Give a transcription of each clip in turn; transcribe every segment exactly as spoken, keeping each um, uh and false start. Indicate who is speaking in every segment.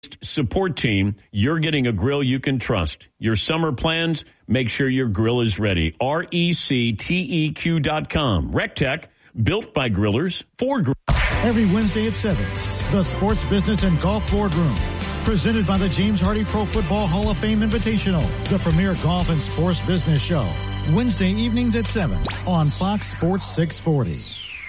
Speaker 1: support team, you're getting a grill you can trust. Your summer plans, make sure your grill is ready. R E C T E Q dot com. RecTech, built by grillers for grillers.
Speaker 2: Every Wednesday at seven, the Sports Business and Golf Boardroom. Presented by the James Hardy Pro Football Hall of Fame Invitational, the premier golf and sports business show. Wednesday evenings at seven on Fox Sports six forty.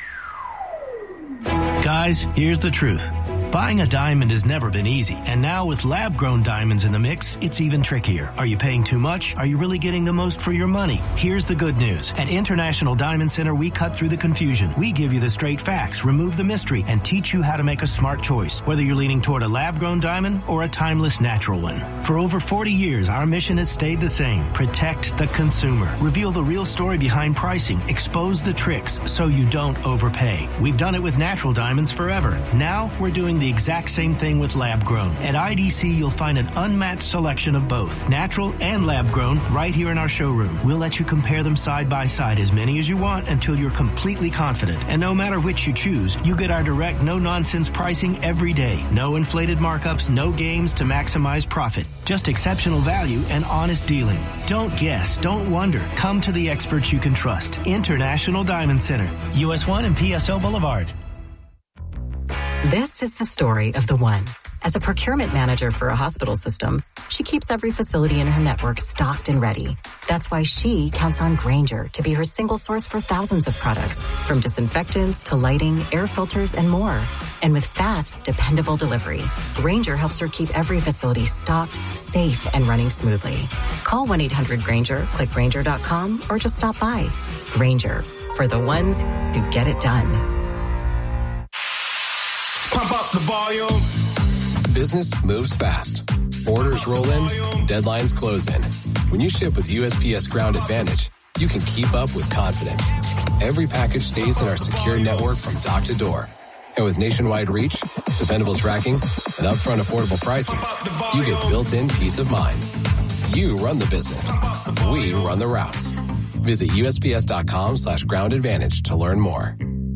Speaker 3: Guys, here's the truth. Buying a diamond has never been easy, and now with lab-grown diamonds in the mix, it's even trickier. Are you paying too much? Are you really getting the most for your money? Here's the good news. At International Diamond Center, we cut through the confusion. We give you the straight facts, remove the mystery, and teach you how to make a smart choice, whether you're leaning toward a lab-grown diamond or a timeless natural one. For over forty years, our mission has stayed the same. Protect the consumer. Reveal the real story behind pricing. Expose the tricks so you don't overpay. We've done it with natural diamonds forever. Now, we're doing the exact same thing with lab-grown. At I D C, you'll find an unmatched selection of both, natural and lab-grown, right here in our showroom. We'll let you compare them side by side, as many as you want, until you're completely confident. And no matter which you choose, you get our direct, no-nonsense pricing every day. No inflated markups, no games to maximize profit. Just exceptional value and honest dealing. Don't guess, don't wonder. Come to the experts you can trust. International Diamond Center, U S one and P S O Boulevard.
Speaker 4: This is the story of the one. As a procurement manager for a hospital system, she keeps every facility in her network stocked and ready. That's why she counts on Grainger to be her single source for thousands of products, from disinfectants to lighting, air filters, and more. And with fast, dependable delivery, Grainger helps her keep every facility stocked, safe, and running smoothly. Call one eight hundred Grainger, click Grainger dot com, or just stop by. Grainger, for the ones who get it done.
Speaker 5: Pump up the volume.
Speaker 6: Business moves fast. Orders roll in, deadlines close in. When you ship with U S P S Ground Advantage, you can keep up with confidence. Every package stays in our secure network from dock to door. And with nationwide reach, dependable tracking, and upfront affordable pricing, you get built-in peace of mind. You run the business. We run the routes. Visit U S P S dot com slash ground advantage to learn more.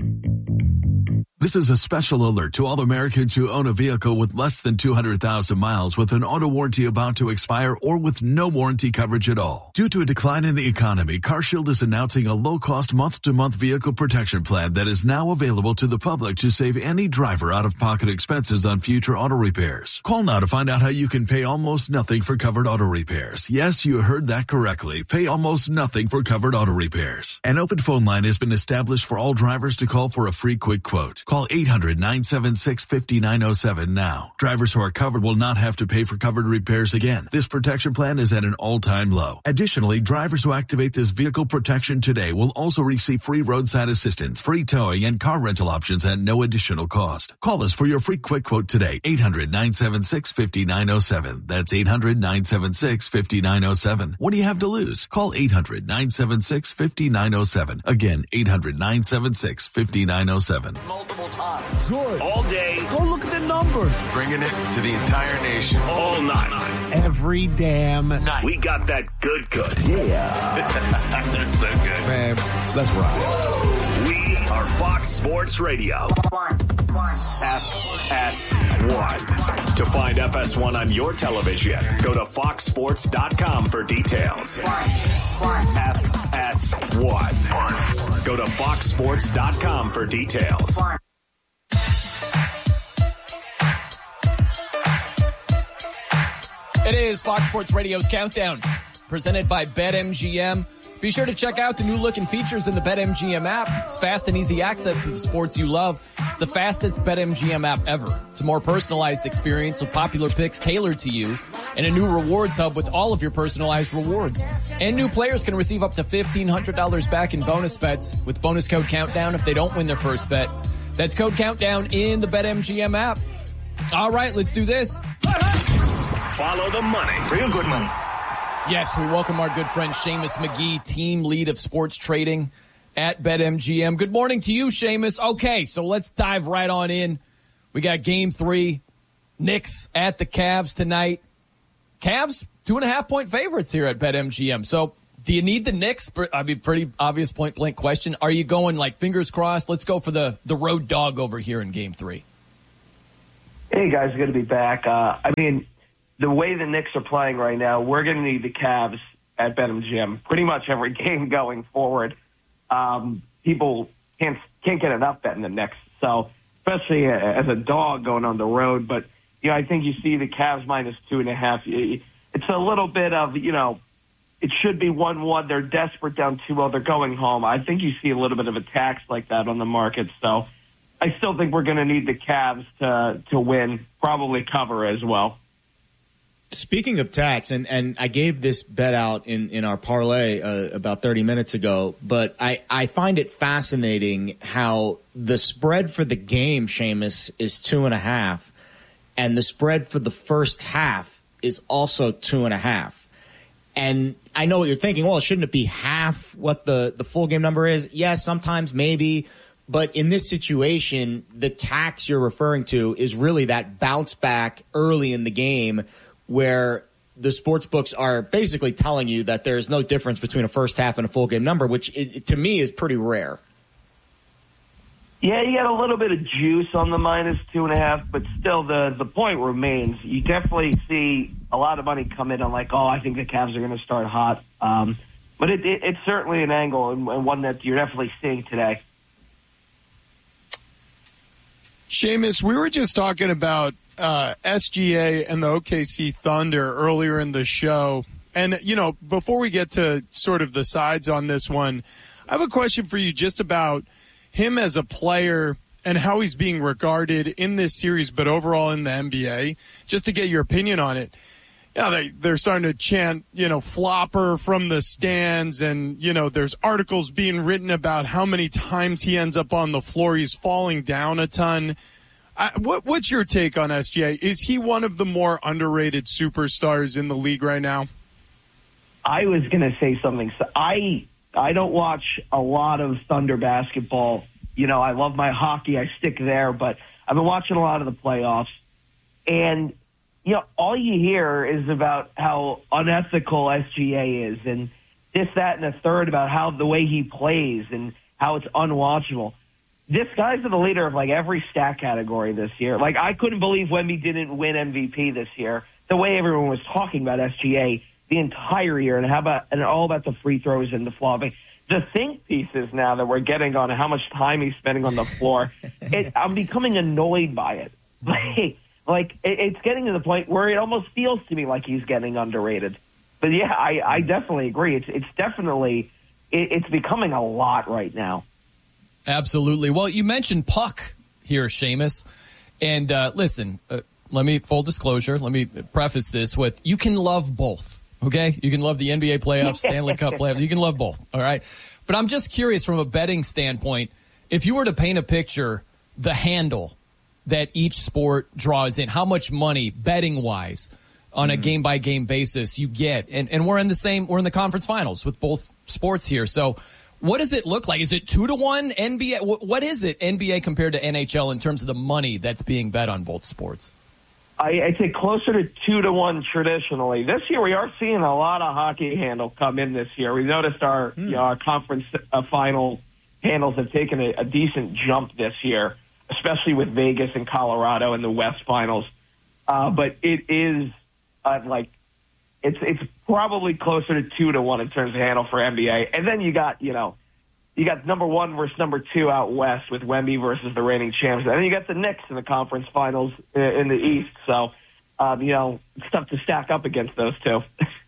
Speaker 7: This is a special alert to all Americans who own a vehicle with less than two hundred thousand miles with an auto warranty about to expire or with no warranty coverage at all. Due to a decline in the economy, CarShield is announcing a low-cost month-to-month vehicle protection plan that is now available to the public to save any driver out-of-pocket expenses on future auto repairs. Call now to find out how you can pay almost nothing for covered auto repairs. Yes, you heard that correctly. Pay almost nothing for covered auto repairs. An open phone line has been established for all drivers to call for a free quick quote. Call eight hundred, nine seven six, five nine zero seven now. Drivers who are covered will not have to pay for covered repairs again. This protection plan is at an all-time low. Additionally, drivers who activate this vehicle protection today will also receive free roadside assistance, free towing, and car rental options at no additional cost. Call us for your free quick quote today. eight hundred, nine seven six, five nine zero seven. That's eight hundred, nine seven six, five nine zero seven. What do you have to lose? Call eight hundred, nine seven six, five nine zero seven. Again, eight hundred, nine seven six, five nine zero seven.
Speaker 5: Multiple times.
Speaker 8: Good.
Speaker 5: All day.
Speaker 8: Go look at the numbers.
Speaker 9: Bringing it to the entire nation.
Speaker 5: All night.
Speaker 8: Every damn night.
Speaker 5: We got that good good.
Speaker 8: Yeah.
Speaker 5: That's so good.
Speaker 9: Man, let's rock.
Speaker 5: We are Fox Sports Radio. One. One. F S one. To find F S one on your television, go to fox sports dot com for details. One. One. F S one. Go to fox sports dot com for details. One.
Speaker 10: It is Fox Sports Radio's Countdown, presented by BetMGM. Be sure to check out the new look and features in the BetMGM app. It's fast and easy access to the sports you love. It's the fastest BetMGM app ever. It's a more personalized experience with popular picks tailored to you and a new rewards hub with all of your personalized rewards. And new players can receive up to fifteen hundred dollars back in bonus bets with bonus code Countdown if they don't win their first bet. That's code Countdown in the BetMGM app. All right, let's do this.
Speaker 5: Follow the money.
Speaker 9: Real good money.
Speaker 10: Yes, we welcome our good friend Seamus McGee, team lead of sports trading at BetMGM. Good morning to you, Seamus. Okay, so let's dive right on in. We got game three, Knicks at the Cavs tonight. Cavs, two and a half point favorites here at BetMGM. So do you need the Knicks? I mean, pretty obvious point blank question. Are you going like fingers crossed? Let's go for the, the road dog over here in game three.
Speaker 11: Hey, guys, good to be back. Uh, I mean, the way the Knicks are playing right now, we're going to need the Cavs at BetMGM pretty much every game going forward. Um, people can't can't get enough betting the Knicks, so especially as a dog going on the road. But, you know, I think you see the Cavs minus two and a half. It's a little bit of, you know, it should be one one. They're desperate down two oh. They're going home. I think you see a little bit of a tax like that on the market, so I still think we're going to need the Cavs to to win, probably cover as well.
Speaker 12: Speaking of tax, and, and I gave this bet out in, in our parlay uh, about thirty minutes ago, but I, I find it fascinating how the spread for the game, Seamus, is two and a half, and the spread for the first half is also two and a half. And I know what you're thinking, well, shouldn't it be half what the, the full game number is? Yes, sometimes maybe. But in this situation, the tax you're referring to is really that bounce back early in the game where the sports books are basically telling you that there's no difference between a first half and a full game number, which it, to me is pretty rare.
Speaker 11: Yeah, you got a little bit of juice on the minus two and a half, but still the, the point remains. You definitely see a lot of money come in on like, oh, I think the Cavs are going to start hot. Um, but it, it, it's certainly an angle and, and one that you're definitely seeing today.
Speaker 13: Seamus, we were just talking about uh, S G A and the O K C Thunder earlier in the show. And, you know, before we get to sort of the sides on this one, I have a question for you just about him as a player and how he's being regarded in this series, but overall in the N B A, just to get your opinion on it. Yeah, they, they're starting to chant, you know, flopper from the stands, and, you know, there's articles being written about how many times he ends up on the floor. He's falling down a ton. I, what, what's your take on S G A? Is he one of the more underrated superstars in the league right now?
Speaker 11: I was going to say something. So I I don't watch a lot of Thunder basketball. You know, I love my hockey. I stick there, but I've been watching a lot of the playoffs, and you know, all you hear is about how unethical S G A is and this, that, and a third about how the way he plays and how it's unwatchable. This guy's the leader of, like, every stat category this year. Like, I couldn't believe Wemby didn't win M V P this year, the way everyone was talking about S G A the entire year and how about and all about the free throws and the flopping. The think pieces now that we're getting on how much time he's spending on the floor, it, I'm becoming annoyed by it. Like, Like, it's getting to the point where it almost feels to me like he's getting underrated. But, yeah, I, I definitely agree. It's it's definitely it, – it's becoming a lot right now.
Speaker 10: Absolutely. Well, you mentioned puck here, Seamus. And, uh, listen, uh, let me – full disclosure, let me preface this with you can love both, okay? You can love the N B A playoffs, Stanley Cup playoffs. You can love both, all right? But I'm just curious from a betting standpoint, if you were to paint a picture, the handle – that each sport draws in, how much money betting-wise on a game-by-game basis you get. And and we're in the same, we're in the conference finals with both sports here. So what does it look like? Is it two to one N B A? What is it N B A compared to N H L in terms of the money that's being bet on both sports?
Speaker 11: I, I'd say closer to two to one traditionally. This year we are seeing a lot of hockey handle come in this year. We noticed our, mm. you know, our conference uh, final handles have taken a, a decent jump this year, especially with Vegas and Colorado in the West Finals. Uh, but it is uh, like it's it's probably closer to two to one in terms of handle for N B A. And then you got you know you got number one versus number two out west with Wemby versus the reigning champs. And then you got the Knicks in the conference finals in the East. So um, you know it's tough to stack up against those two.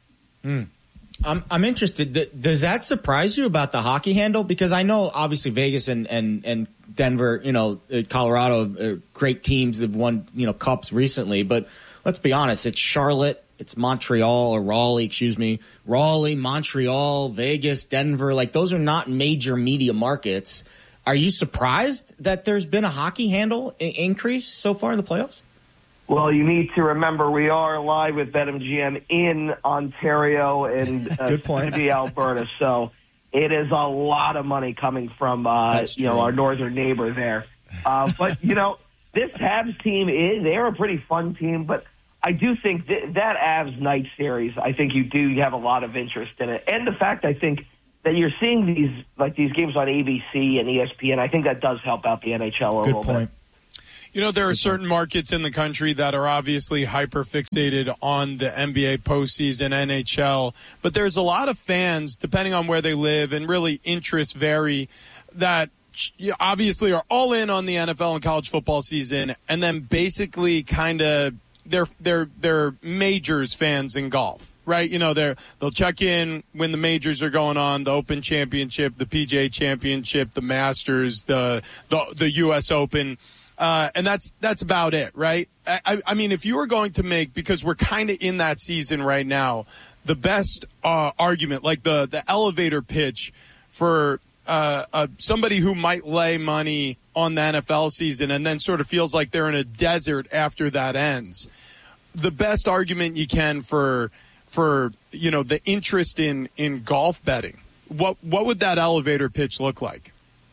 Speaker 12: mm. I'm I'm interested. Does that surprise you about the hockey handle? Because I know obviously Vegas and, and, and Denver, you know, Colorado, are great teams that have won, you know, cups recently. But let's be honest, it's Charlotte, it's Montreal or Raleigh, excuse me, Raleigh, Montreal, Vegas, Denver. Like those are not major media markets. Are you surprised that there's been a hockey handle increase so far in the playoffs?
Speaker 11: Well, you need to remember we are live with BetMGM in Ontario and uh, Sydney, Alberta. So it is a lot of money coming from uh, you know our northern neighbor there. Uh, but you know this Habs team is they're a pretty fun team. But I do think th- that Avs night series, I think you do you have a lot of interest in it, and the fact I think that you're seeing these like these games on A B C and E S P N, I think that does help out the N H L a
Speaker 12: Good
Speaker 11: little
Speaker 12: point.
Speaker 11: bit.
Speaker 13: You know, there are certain markets in the country that are obviously hyper-fixated on the N B A postseason, N H L, but there's a lot of fans, depending on where they live, and really interests vary, that obviously are all in on the N F L and college football season, and then basically kind of they're they're they're majors fans in golf, right? You know, they're they'll check in when the majors are going on, the Open Championship, the P G A Championship, the Masters, the the, the U S Open. Uh, and that's that's about it, right? I, I mean, if you were going to make, because we're kind of in that season right now, the best uh, argument, like the, the elevator pitch for uh, uh, somebody who might lay money on the N F L season and then sort of feels like they're in a desert after that ends, the best argument you can for for you know the interest in, in golf betting, what what would that elevator pitch look like?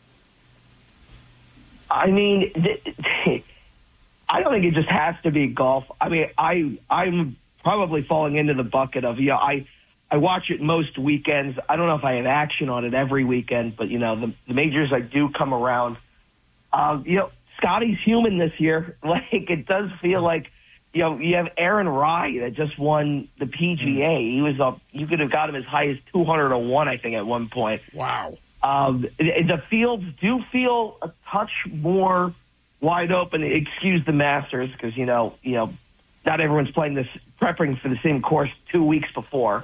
Speaker 11: I mean, I don't think it just has to be golf. I mean, I, I'm probably falling into the bucket of, you know, I, I watch it most weekends. I don't know if I have action on it every weekend, but, you know, the, the majors I do come around. Uh, you know, Scotty's human this year. Like, it does feel like, you know, you have Aaron Rai that just won the P G A. He was up, you could have got him as high as two hundred to one, I think, at one point.
Speaker 13: Wow.
Speaker 11: Um, the fields do feel a touch more wide open. Excuse the Masters, because you know, you know, not everyone's playing this, prepping for the same course two weeks before.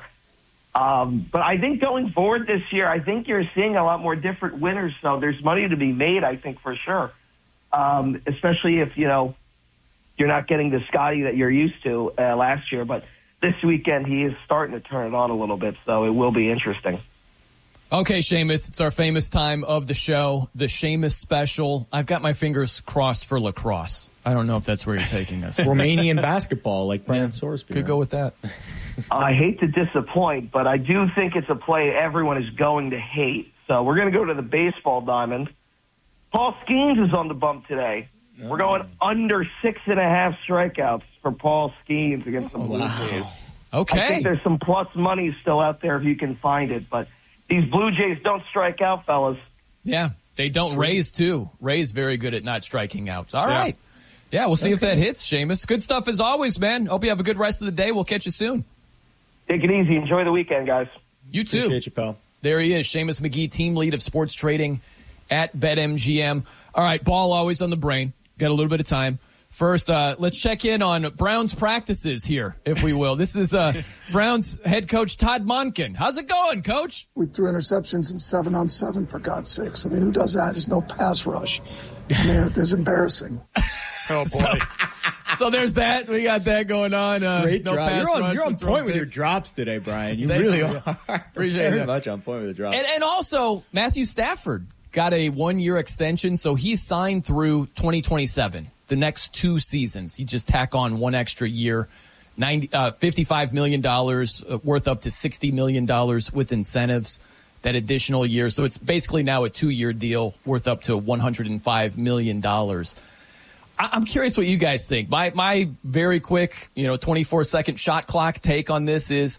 Speaker 11: Um, but I think going forward this year, I think you're seeing a lot more different winners. So there's money to be made, I think, for sure. Um, especially if you know you're not getting the Scotty that you're used to uh, last year. But this weekend, he is starting to turn it on a little bit, so it will be interesting.
Speaker 10: Okay, Seamus, it's our famous time of the show, the Seamus special. I've got my fingers crossed for lacrosse. I don't know if that's where you're taking us.
Speaker 12: Romanian basketball, like Brandon
Speaker 10: yeah,
Speaker 12: Sorsby.
Speaker 10: Could go with that.
Speaker 11: I hate to disappoint, but I do think it's a play everyone is going to hate. So we're going to go to the baseball diamond. Paul Skeens is on the bump today. Oh. We're going under six and a half strikeouts for Paul Skeens against the Blue Jays.
Speaker 10: Wow. Okay.
Speaker 11: I think there's some plus money still out there if you can find it, but these Blue Jays don't strike out, fellas.
Speaker 10: Yeah, they don't. Rays, too. Rays very good at not striking out. All yeah. right. Yeah, we'll see okay. if that hits, Seamus. Good stuff as always, man. Hope you have a good rest of the day. We'll catch you soon.
Speaker 11: Take it easy. Enjoy the weekend, guys.
Speaker 10: You too.
Speaker 12: Appreciate you, pal.
Speaker 10: There he is, Seamus McGee, team lead of sports trading at BetMGM. All right, ball always on the brain. Got a little bit of time. First, uh, let's check in on Browns practices here, if we will. This is uh, Browns head coach Todd Monken. How's it going, Coach?
Speaker 14: We threw interceptions in seven on seven, for God's sakes. I mean, who does that? There's no pass rush. I mean, it's embarrassing.
Speaker 13: Oh, boy.
Speaker 10: So, so there's that. We got that going on. Uh,
Speaker 12: Great
Speaker 10: no
Speaker 12: drop.
Speaker 10: pass
Speaker 12: You're on,
Speaker 10: rush.
Speaker 12: you're on point with
Speaker 10: picks.
Speaker 12: your drops today, Brian. You
Speaker 10: Thank
Speaker 12: really
Speaker 10: you.
Speaker 12: are.
Speaker 10: Appreciate
Speaker 12: Very
Speaker 10: that.
Speaker 12: much on point with the drops.
Speaker 10: And, and also, Matthew Stafford got a one-year extension, so he's signed through twenty twenty-seven, the next two seasons. He just tack on one extra year, ninety, uh, fifty-five million dollars, uh, worth up to sixty million dollars with incentives, that additional year. So it's basically now a two-year deal worth up to one hundred five million dollars. I- I'm curious what you guys think. My my very quick, you know, twenty-four second shot clock take on this is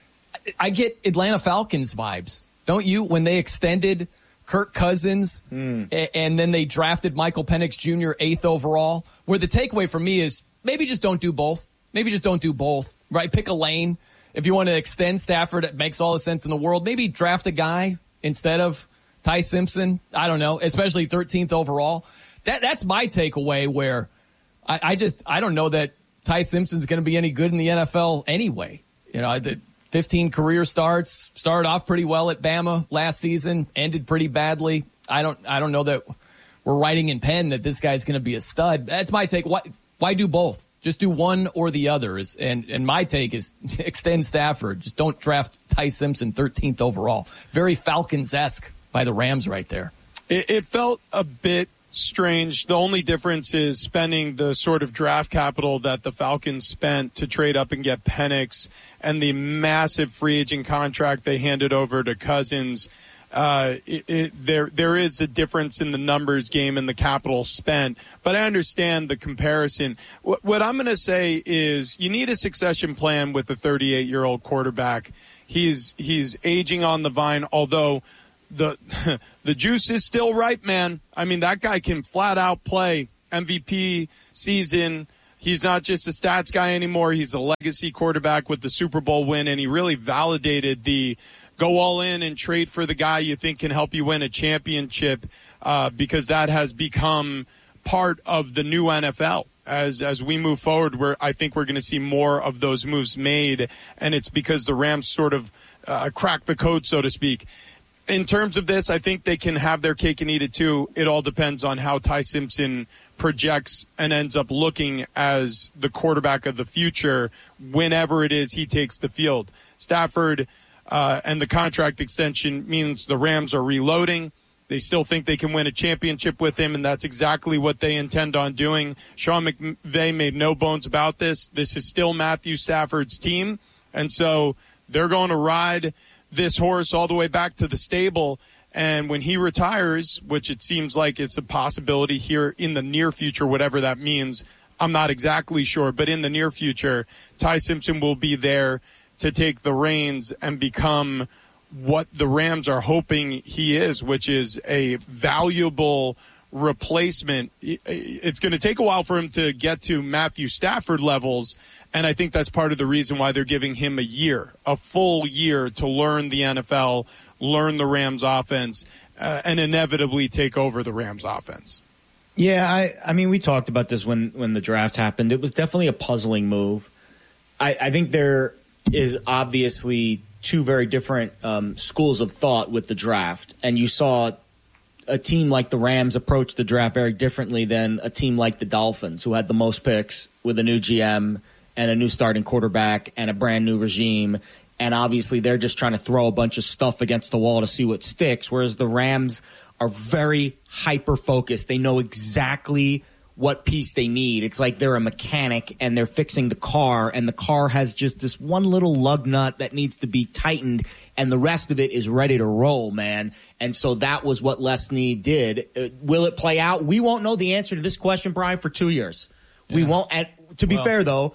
Speaker 10: I get Atlanta Falcons vibes, don't you? When they extended Kirk Cousins, mm. a- and then they drafted Michael Penix Junior eighth overall, where the takeaway for me is maybe just don't do both. Maybe just don't do both, right? Pick a lane. If you want to extend Stafford, it makes all the sense in the world. Maybe draft a guy instead of Ty Simpson. I don't know, especially thirteenth overall. That That's my takeaway, where I, I just, I don't know that Ty Simpson's going to be any good in the N F L anyway. You know, the fifteen career starts, started off pretty well at Bama last season, ended pretty badly. I don't, I don't know that we're writing in pen that this guy's going to be a stud. That's my take. Why, why do both? Just do one or the other. Is, and, and my take is extend Stafford. Just don't draft Ty Simpson thirteenth overall. Very Falcons-esque by the Rams right there.
Speaker 13: It, it felt a bit strange. The only difference is spending the sort of draft capital that the Falcons spent to trade up and get Penix and the massive free agent contract they handed over to Cousins. Uh, it, it, there, there is a difference in the numbers game and the capital spent, but I understand the comparison. What, what I'm going to say is you need a succession plan with a thirty-eight year old quarterback. He's, he's aging on the vine, although the, the juice is still ripe, man. I mean, that guy can flat out play M V P season. He's not just a stats guy anymore. He's a legacy quarterback with the Super Bowl win, and he really validated the go all in and trade for the guy you think can help you win a championship, uh, because that has become part of the new N F L. As as we move forward, where I think we're going to see more of those moves made, and it's because the Rams sort of uh, cracked the code, so to speak. In terms of this, I think they can have their cake and eat it too. It all depends on how Ty Simpson projects and ends up looking as the quarterback of the future whenever it is he takes the field. Stafford uh, and the contract extension means the Rams are reloading. They still think they can win a championship with him, and that's exactly what they intend on doing. Sean McVay made no bones about this. This is still Matthew Stafford's team, and so they're going to ride this horse all the way back to the stable. And when he retires, which it seems like it's a possibility here in the near future, whatever that means, I'm not exactly sure. But in the near future, Ty Simpson will be there to take the reins and become what the Rams are hoping he is, which is a valuable replacement. It's going to take a while for him to get to Matthew Stafford levels, and I think that's part of the reason why they're giving him a year, a full year to learn the N F L, learn the Rams offense, uh, and inevitably take over the Rams offense.
Speaker 12: Yeah, I, I mean, we talked about this when, when the draft happened. It was definitely a puzzling move. I, I think there is obviously two very different um, schools of thought with the draft, and you saw a team like the Rams approach the draft very differently than a team like the Dolphins, who had the most picks with a new G M and a new starting quarterback and a brand new regime. And obviously they're just trying to throw a bunch of stuff against the wall to see what sticks, whereas the Rams are very hyper-focused. They know exactly what piece they need. It's like they're a mechanic and they're fixing the car, and the car has just this one little lug nut that needs to be tightened, and the rest of it is ready to roll, man. And so that was what Les Snead did. Uh, will it play out? We won't know the answer to this question, Brian, for two years. Yeah. We won't. And to be well, fair, though,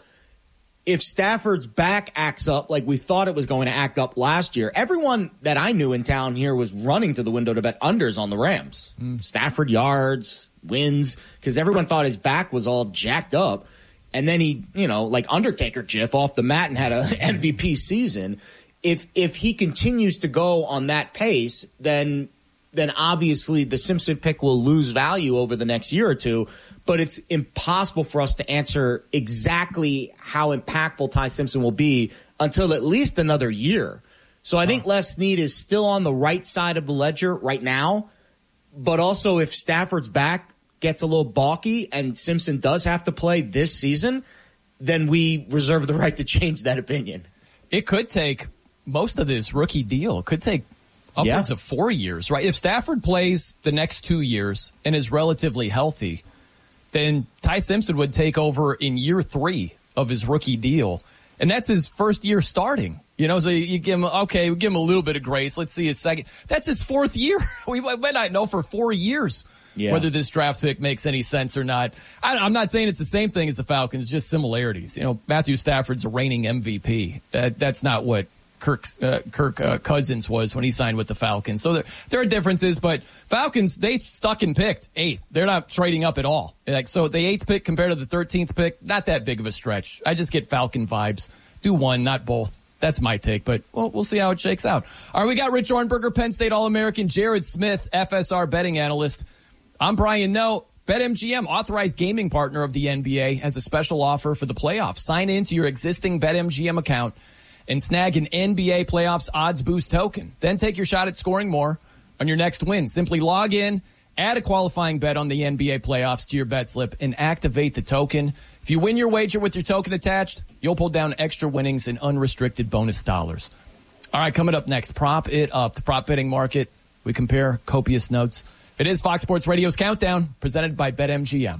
Speaker 12: if Stafford's back acts up like we thought it was going to act up last year, everyone that I knew in town here was running to the window to bet unders on the Rams. Mm. Stafford yards, wins, because everyone thought his back was all jacked up. And then he, you know, like Undertaker Jiff off the mat and had a M V P season. If if he continues to go on that pace, then then obviously the Simpson pick will lose value over the next year or two. But it's impossible for us to answer exactly how impactful Ty Simpson will be until at least another year. So I think Les Snead is still on the right side of the ledger right now. But also if Stafford's back gets a little balky and Simpson does have to play this season, then we reserve the right to change that opinion.
Speaker 10: It could take most of this rookie deal. It could take upwards yeah. of four years, right? If Stafford plays the next two years and is relatively healthy, then Ty Simpson would take over in year three of his rookie deal. And that's his first year starting. You know, so you give him, okay, we give him a little bit of grace. Let's see his second. That's his fourth year. We might not know for four years yeah. whether this draft pick makes any sense or not. I, I'm not saying it's the same thing as the Falcons, just similarities. You know, Matthew Stafford's a reigning M V P. Uh, that's not what Kirk, uh, Kirk uh, Cousins was when he signed with the Falcons. So there, there are differences, but Falcons, they stuck and picked eighth. They're not trading up at all. Like, so the eighth pick compared to the thirteenth pick, not that big of a stretch. I just get Falcon vibes. Do one, not both. That's my take, but well, we'll see how it shakes out. All right, we got Rich Ornberger, Penn State All-American, Jared Smith, F S R betting analyst. I'm Brian Noe. BetMGM, authorized gaming partner of the N B A, has a special offer for the playoffs. Sign in to your existing BetMGM account and snag an N B A Playoffs Odds Boost token. Then take your shot at scoring more on your next win. Simply log in, add a qualifying bet on the N B A Playoffs to your bet slip, and activate the token. If you win your wager with your token attached, you'll pull down extra winnings and unrestricted bonus dollars. All right, coming up next, Prop It Up, the prop betting market. We compare copious notes. It is Fox Sports Radio's Countdown, presented by BetMGM.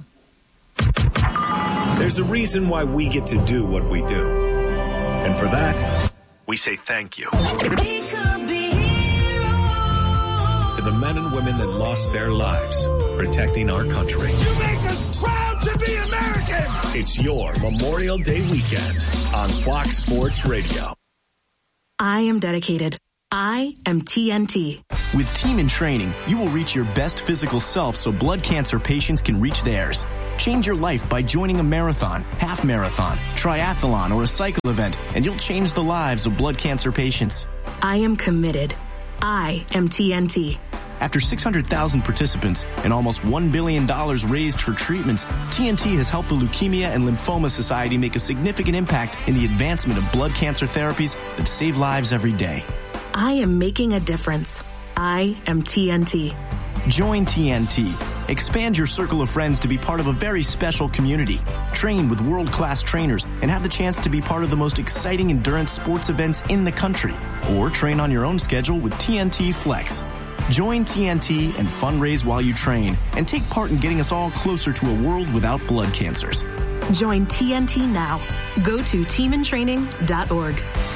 Speaker 5: There's a reason why we get to do what we do. And for that, we say thank you. To the men and women that lost their lives protecting our country.
Speaker 15: You make us proud to be American.
Speaker 5: It's your Memorial Day weekend on Fox Sports Radio.
Speaker 16: I am dedicated. I am T N T.
Speaker 17: With Team in Training, you will reach your best physical self so blood cancer patients can reach theirs. Change your life by joining a marathon, half marathon, triathlon, or a cycle event, and you'll change the lives of blood cancer patients.
Speaker 16: I am committed. I am T N T.
Speaker 17: After six hundred thousand participants and almost one billion dollars raised for treatments, T N T has helped the Leukemia and Lymphoma Society make a significant impact in the advancement of blood cancer therapies that save lives every day.
Speaker 16: I am making a difference. I am T N T.
Speaker 17: Join T N T. Expand your circle of friends to be part of a very special community. Train with world-class trainers and have the chance to be part of the most exciting endurance sports events in the country. Or train on your own schedule with T N T Flex. Join T N T and fundraise while you train and take part in getting us all closer to a world without blood cancers.
Speaker 16: Join T N T now. Go to team in training dot org.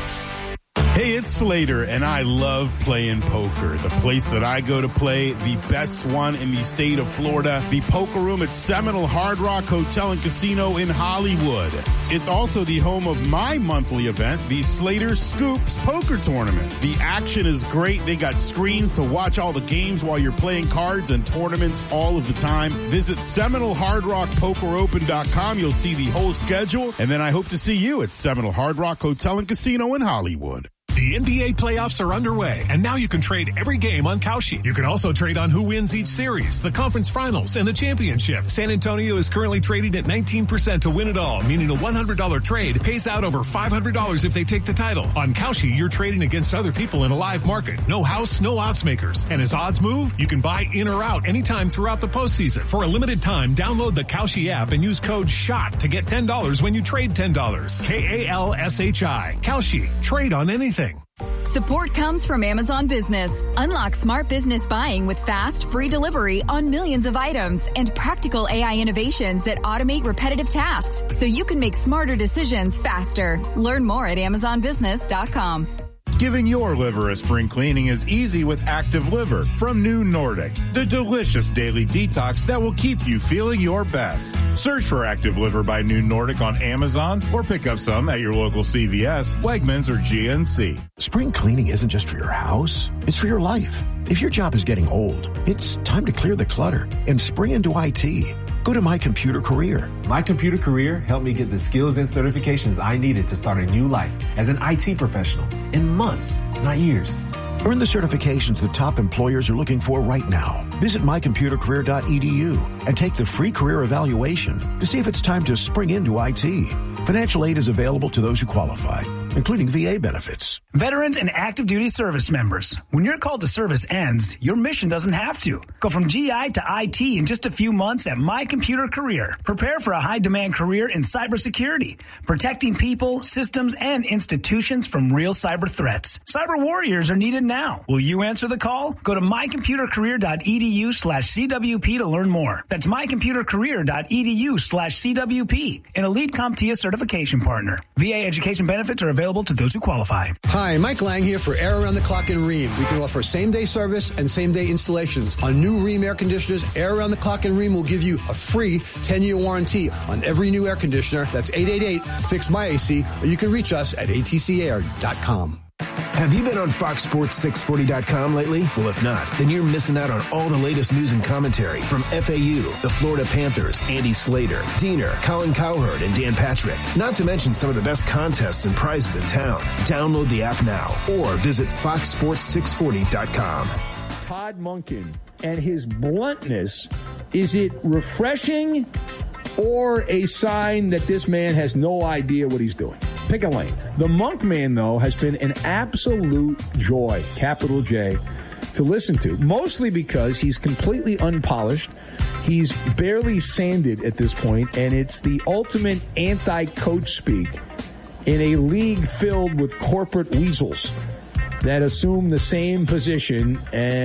Speaker 18: Hey, it's Slater, and I love playing poker. The place that I go to play, the best one in the state of Florida, the Poker Room at Seminole Hard Rock Hotel and Casino in Hollywood. It's also the home of my monthly event, the Slater Scoops Poker Tournament. The action is great. They got screens to watch all the games while you're playing cards and tournaments all of the time. Visit Seminole Hard Rock Poker Open dot com. You'll see the whole schedule, and then I hope to see you at Seminole Hard Rock Hotel and Casino in Hollywood.
Speaker 19: The N B A playoffs are underway, and now you can trade every game on Kalshi. You can also trade on who wins each series, the conference finals, and the championship. San Antonio is currently trading at nineteen percent to win it all, meaning a one hundred dollars trade pays out over five hundred dollars if they take the title. On Kalshi, you're trading against other people in a live market. No house, no odds makers. And as odds move, you can buy in or out anytime throughout the postseason. For a limited time, download the Kalshi app and use code SHOT to get ten dollars when you trade ten dollars. K A L S H I. Kalshi. Trade on anything.
Speaker 20: Support comes from Amazon Business. Unlock smart business buying with fast, free delivery on millions of items and practical A I innovations that automate repetitive tasks so you can make smarter decisions faster. Learn more at amazon business dot com.
Speaker 18: Giving your liver a spring cleaning is easy with Active Liver from New Nordic, the delicious daily detox that will keep you feeling your best. Search for Active Liver by New Nordic on Amazon or pick up some at your local C V S, Wegmans, or G N C.
Speaker 21: Spring cleaning isn't just for your house, it's for your life. If your job is getting old, it's time to clear the clutter and spring into I T. Go to My Computer Career.
Speaker 22: My Computer Career helped me get the skills and certifications I needed to start a new life as an I T professional in months, not years.
Speaker 21: Earn the certifications the top employers are looking for right now. Visit my computer career dot e d u and take the free career evaluation to see if it's time to spring into I T. Financial aid is available to those who qualify, including V A benefits.
Speaker 23: Veterans and active duty service members. When your call to service ends, your mission doesn't have to. Go from G I to I T in just a few months at My Computer Career. Prepare for a high-demand career in cybersecurity, protecting people, systems, and institutions from real cyber threats. Cyber warriors are needed now. Will you answer the call? Go to my computer career dot e d u slash c w p to learn more. That's my computer career dot e d u slash c w p, an elite CompTIA certification partner. V A education benefits are available to those who qualify.
Speaker 24: Hi, Mike Lang here for Air Around the Clock in Rheem. We can offer same-day service and same-day installations. On new Rheem air conditioners, Air Around the Clock in Rheem will give you a free ten-year warranty on every new air conditioner. That's eight eight eight, fix my A C, or you can reach us at a t c air dot com.
Speaker 25: Have you been on Fox Sports six forty dot com lately? Well, if not, then you're missing out on all the latest news and commentary from F A U, the Florida Panthers, Andy Slater, Diener, Colin Cowherd, and Dan Patrick. Not to mention some of the best contests and prizes in town. Download the app now or visit fox sports six forty dot com.
Speaker 26: Todd Monken and his bluntness, is it refreshing or a sign that this man has no idea what he's doing? Pick a lane. The Monk Man, though, has been an absolute joy, capital J, to listen to, mostly because he's completely unpolished. He's barely sanded at this point, and it's the ultimate anti-coach speak in a league filled with corporate weasels that assume the same position,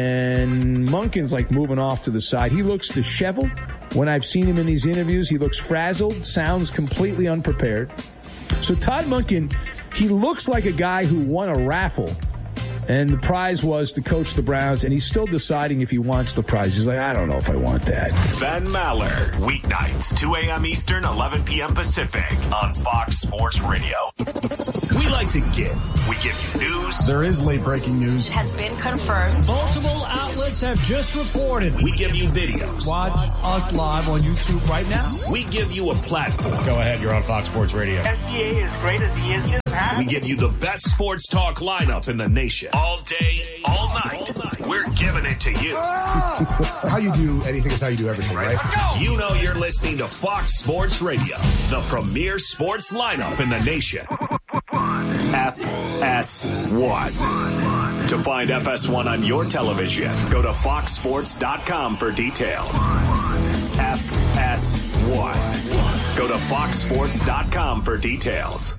Speaker 26: and Monken's like moving off to the side. He looks disheveled. When I've seen him in these interviews, he looks frazzled, sounds completely unprepared. So Todd Monken, he looks like a guy who won a raffle, and the prize was to coach the Browns, and he's still deciding if he wants the prize. He's like, I don't know if I want that.
Speaker 5: Ben Maller, weeknights, two a.m. Eastern, eleven p.m. Pacific, on Fox Sports Radio.
Speaker 19: We like
Speaker 5: to get. We give you news.
Speaker 1: There is late breaking news.
Speaker 16: It has been confirmed.
Speaker 8: Multiple outlets have just reported.
Speaker 5: We give you videos.
Speaker 8: Watch us live on YouTube right now.
Speaker 5: We give you a platform.
Speaker 2: Go ahead, you're on Fox Sports Radio.
Speaker 15: S G A is great as he is. Just
Speaker 5: we give you the best sports talk lineup in the nation. All day, all night. All night. We're giving it to you.
Speaker 1: How you do anything is how you do everything, right?
Speaker 5: You know you're listening to Fox Sports Radio, the premier sports lineup in the nation. F S one. To find F S one on your television, go to fox sports dot com for details. F S one. Go to fox sports dot com for details.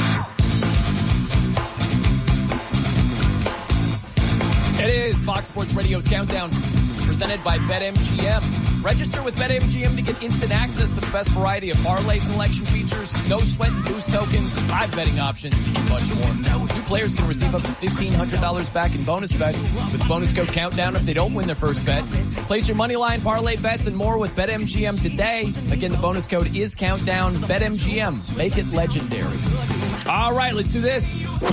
Speaker 10: It is Fox Sports Radio's Countdown. It's presented by BetMGM. Register with BetMGM to get instant access to the best variety of parlay selection features, no sweat and boost tokens, live betting options, and much more. New players can receive up to fifteen hundred dollars back in bonus bets with bonus code Countdown if they don't win their first bet. Place your money line, parlay bets, and more with BetMGM today. Again, the bonus code is Countdown. BetMGM. Make it legendary. All right, let's do this.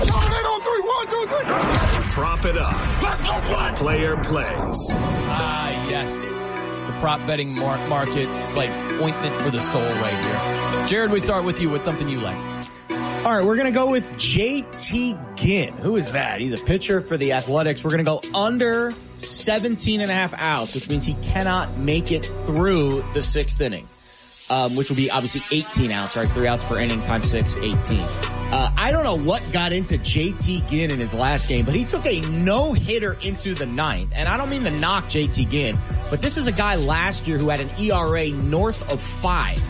Speaker 5: Prop it up. Let's go, play. Player plays.
Speaker 10: Ah, yes. The prop betting mar- market is like ointment for the soul right here. Jared, we start with you. What's something you like?
Speaker 12: All right, we're going to go with J T Ginn. Who is that? He's a pitcher for the Athletics. We're going to go under seventeen and a half outs, which means he cannot make it through the sixth inning, um, which will be obviously eighteen outs, right? Three outs per inning times six, eighteen. Uh, I don't know what got into J T Ginn in his last game, but he took a no-hitter into the ninth. And I don't mean to knock J T Ginn, but this is a guy last year who had an E R A north of five.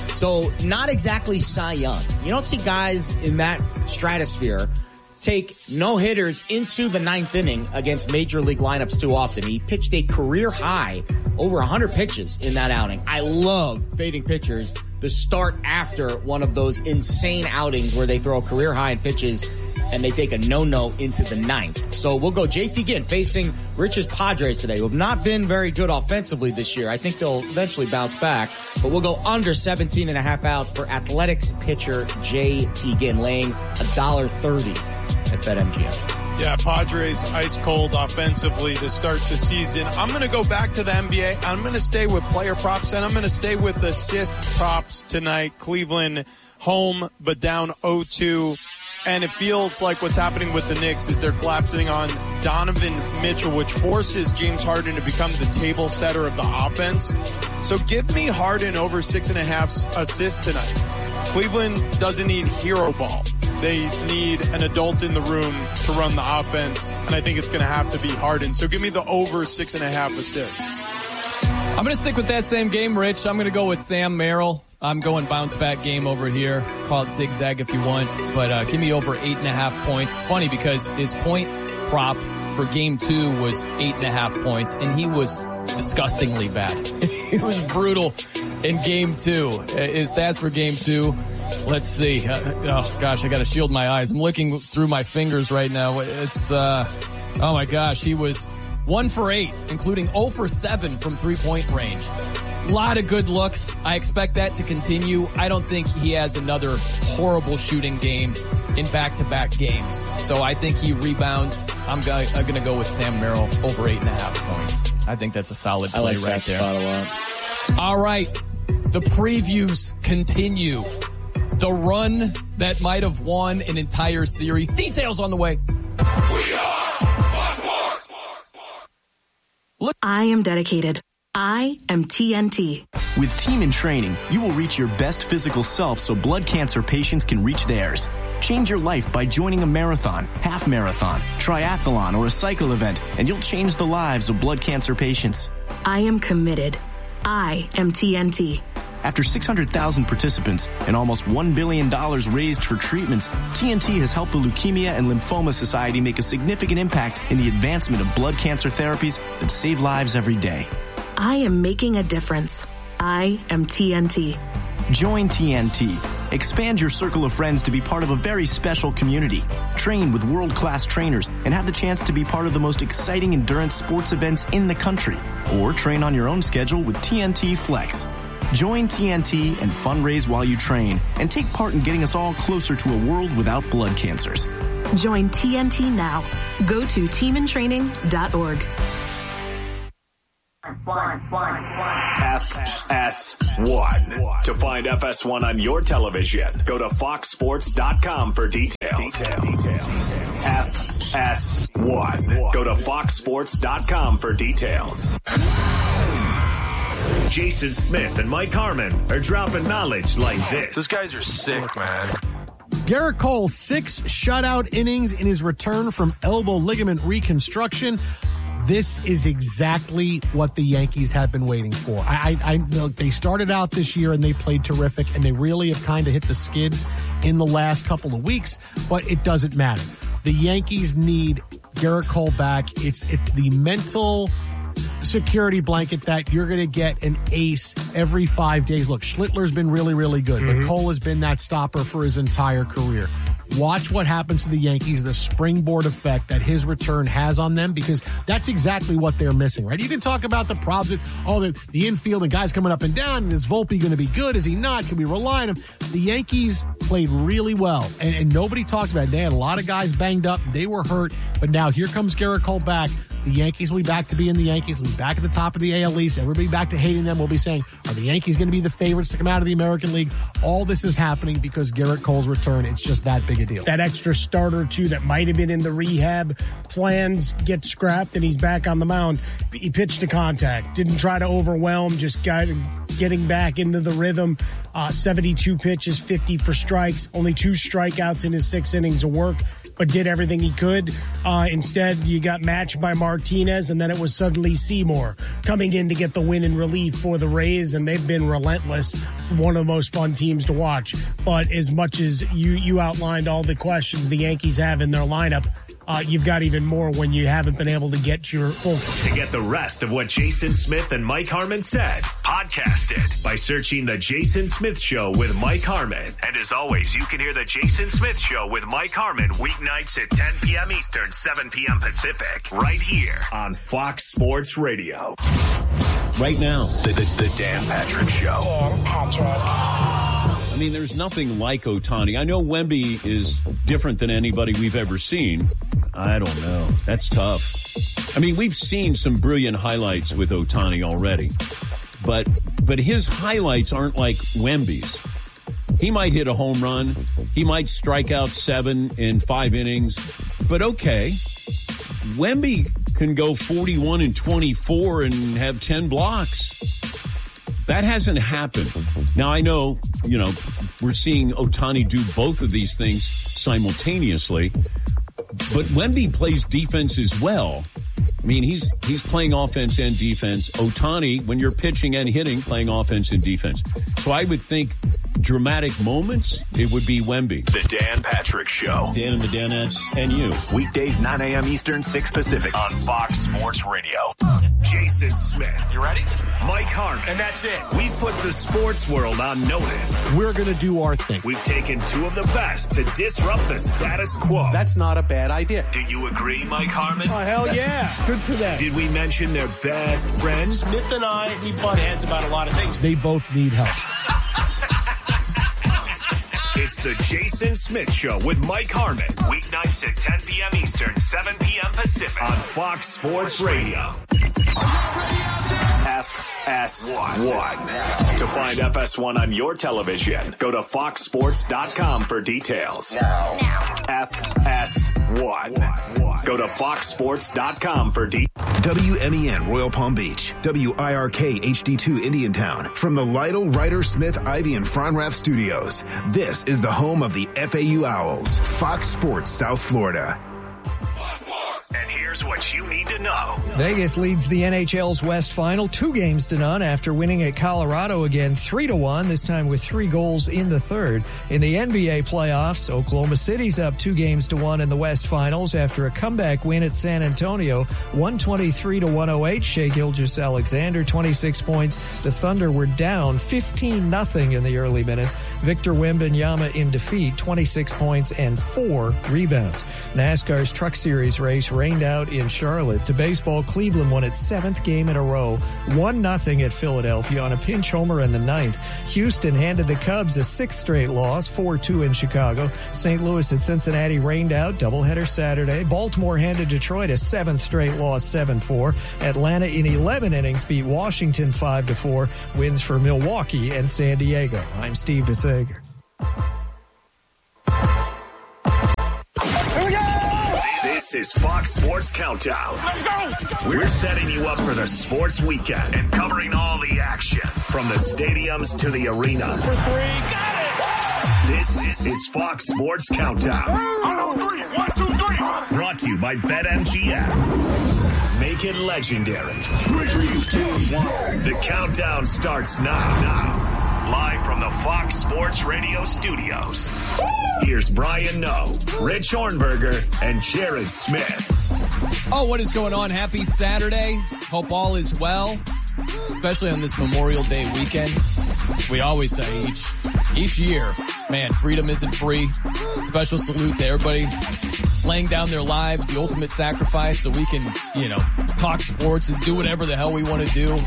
Speaker 12: So not exactly Cy Young. You don't see guys in that stratosphere take no-hitters into the ninth inning against major league lineups too often. He pitched a career high, over one hundred pitches in that outing. I love fading pitchers to start after one of those insane outings where they throw a career high in pitches and they take a no-no into the ninth. So we'll go J T Ginn facing Rich's Padres today, who have not been very good offensively this year. I think they'll eventually bounce back, but we'll go under seventeen and a half outs for Athletics pitcher J T Ginn, laying one dollar thirty at BetMGM.
Speaker 13: Yeah, Padres ice cold offensively to start the season. I'm going to go back to the N B A. I'm going to stay with player props, and I'm going to stay with assist props tonight. Cleveland home, but down oh two. And it feels like what's happening with the Knicks is they're collapsing on Donovan Mitchell, which forces James Harden to become the table setter of the offense. So give me Harden over six and a half assists tonight. Cleveland doesn't need hero ball. They need an adult in the room to run the offense, and I think it's going to have to be Harden. So give me the over six and a half assists.
Speaker 10: I'm going to stick with that same game, Rich. I'm going to go with Sam Merrill. I'm going bounce back game over here. Call it zigzag if you want, but uh, give me over eight and a half points. It's funny because his point prop for game two was eight and a half points, and he was disgustingly bad. It was brutal in game two. His stats for game two. Let's see. Uh, oh gosh, I got to shield my eyes. I'm looking through my fingers right now. It's uh, oh my gosh, he was one for eight, including zero for seven from three-point range. A lot of good looks. I expect that to continue. I don't think he has another horrible shooting game in back-to-back games. So I think he rebounds. I'm going to go with Sam Merrill over eight and a half points. I think that's a solid play
Speaker 12: I like
Speaker 10: right
Speaker 12: that
Speaker 10: there.
Speaker 12: Spot a lot.
Speaker 10: All right. The previews continue. The run that might have won an entire series. Details on the way.
Speaker 15: We are
Speaker 16: Look, I am dedicated. I am T N T.
Speaker 17: With Team in Training, you will reach your best physical self so blood cancer patients can reach theirs. Change your life by joining a marathon, half marathon, triathlon, or a cycle event, and you'll change the lives of blood cancer patients.
Speaker 16: I am committed. I am T N T.
Speaker 17: After six hundred thousand participants and almost one billion dollars raised for treatments, T N T has helped the Leukemia and Lymphoma Society make a significant impact in the advancement of blood cancer therapies that save lives every day.
Speaker 16: I am making a difference. I am T N T.
Speaker 17: Join T N T. Expand your circle of friends to be part of a very special community. Train with world-class trainers and have the chance to be part of the most exciting endurance sports events in the country. Or train on your own schedule with T N T Flex. Join T N T and fundraise while you train and take part in getting us all closer to a world without blood cancers.
Speaker 16: Join T N T now. Go to team in training dot org.
Speaker 5: F S one. To find F S one on your television, go to fox sports dot com for details. F S one. Go to fox sports dot com for details.
Speaker 3: Jason Smith and Mike Harmon are dropping knowledge like this.
Speaker 4: Those guys are sick, man.
Speaker 6: Garrett Cole, six shutout innings in his return from elbow ligament reconstruction. This is exactly what the Yankees have been waiting for. I, I, I look, they started out this year and they played terrific, and they really have kind of hit the skids in the last couple of weeks, but it doesn't matter. The Yankees need Garrett Cole back. It's, it's the mental security blanket that you're going to get an ace every five days. Look, Schlittler's been really, really good, mm-hmm. but Cole has been that stopper for his entire career. Watch what happens to the Yankees, the springboard effect that his return has on them, because that's exactly what they're missing, right? You can talk about the problems, of, oh, the, the infield and guys coming up and down, and is Volpe going to be good? Is he not? Can we rely on him? The Yankees played really well, and, and nobody talked about it. They had a lot of guys banged up. They were hurt, but now here comes Garrett Cole back. The Yankees will be back to being the Yankees. We'll be back at the top of the A L East. Everybody back to hating them. We'll be saying, are the Yankees going to be the favorites to come out of the American League? All this is happening because Garrett Cole's return. It's just that big a deal.
Speaker 7: That extra starter, too, that might have been in the rehab plans gets scrapped, and he's back on the mound. He pitched to contact. Didn't try to overwhelm, just got getting back into the rhythm. Uh, seventy-two pitches, fifty for strikes. Only two strikeouts in his six innings of work, but did everything he could. Uh, instead, you got matched by Martinez, and then it was suddenly Seymour coming in to get the win in relief for the Rays, and they've been relentless. One of the most fun teams to watch. But as much as you, you outlined all the questions the Yankees have in their lineup, Uh, you've got even more when you haven't been able to get your full.
Speaker 3: To get the rest of what Jason Smith and Mike Harmon said, podcast it by searching The Jason Smith Show with Mike Harmon. And as always, you can hear The Jason Smith Show with Mike Harmon weeknights at ten p.m. Eastern, seven p.m. Pacific, right here on Fox Sports Radio.
Speaker 5: Right now, the, the, the Dan Patrick Show.
Speaker 9: Dan Patrick.
Speaker 11: I mean, there's nothing like Ohtani. I know Wemby is different than anybody we've ever seen. I don't know. That's tough. I mean, we've seen some brilliant highlights with Ohtani already, but but his highlights aren't like Wemby's. He might hit a home run. He might strike out seven in five innings, but okay. Wemby can go forty-one and twenty-four and have ten blocks. That hasn't happened. Now, I know, you know, we're seeing Ohtani do both of these things simultaneously, but Wemby plays defense as well. I mean, he's he's playing offense and defense. Ohtani, when you're pitching and hitting, playing offense and defense. So I would think dramatic moments, it would be Wemby.
Speaker 5: The Dan Patrick Show.
Speaker 11: Dan and the Danettes and you.
Speaker 5: Weekdays, nine a.m. Eastern, six Pacific on Fox Sports Radio. Jason Smith.
Speaker 3: You ready?
Speaker 5: Mike Harmon.
Speaker 3: And that's it. We put the sports world on notice.
Speaker 6: We're going to do our thing.
Speaker 3: We've taken two of the best to disrupt the status quo.
Speaker 6: That's not a bad idea.
Speaker 3: Do you agree, Mike Harmon?
Speaker 7: Oh, hell yeah. Good for them.
Speaker 3: Did we mention their best friends?
Speaker 7: Smith and I, we butt heads about a lot of things.
Speaker 6: They both need help.
Speaker 3: It's the Jason Smith Show with Mike Harmon. Weeknights at ten p.m. Eastern, seven p.m. Pacific on Fox Sports Radio.
Speaker 5: F S one. To find F S one on your television, go to fox sports dot com for details.
Speaker 9: Now. Now.
Speaker 5: F S one. Go to fox sports dot com for details.
Speaker 25: W M E N Royal Palm Beach, W I R K H D two Indiantown. From the Lytle, Ryder, Smith, Ivy, and Fronrath studios, this is the home of the F A U Owls, Fox Sports South Florida.
Speaker 3: And here's what you need to know.
Speaker 27: Vegas leads the N H L's West Final two games to none after winning at Colorado again three to one, this time with three goals in the third. In the N B A playoffs, Oklahoma City's up two games to one in the West Finals after a comeback win at San Antonio, one twenty-three to one oh eight. Shai Gilgeous-Alexander, twenty-six points. The Thunder were down fifteen nothing in the early minutes. Victor Wembanyama in defeat, twenty-six points and four rebounds. NASCAR's Truck Series race rained out in Charlotte. To baseball, Cleveland won its seventh game in a row, one nothing at Philadelphia on a pinch homer in the ninth. Houston handed the Cubs a sixth straight loss, four two in Chicago. Saint Louis at Cincinnati rained out, doubleheader Saturday. Baltimore handed Detroit a seventh straight loss, seven four. Atlanta in eleven innings beat Washington five to four. Wins for Milwaukee and San Diego. I'm Steve DeSager.
Speaker 3: This is Fox Sports Countdown. We're setting you up for the sports weekend and covering all the action from the stadiums to the arenas.
Speaker 15: For three, got it!
Speaker 3: This is Fox Sports Countdown.
Speaker 15: One, two, three.
Speaker 3: Brought to you by BetMGM. Make it legendary. Three, two, one. The countdown starts now. Now. Live from the Fox Sports Radio studios. Here's Brian Noe, Rich Hornberger, and Jared Smith.
Speaker 10: Oh, what is going on? Happy Saturday. Hope all is well, especially on this Memorial Day weekend. We always say each each year, man, freedom isn't free. Special salute to everybody laying down their lives, the ultimate sacrifice, so we can, you know, talk sports and do whatever the hell we want to do.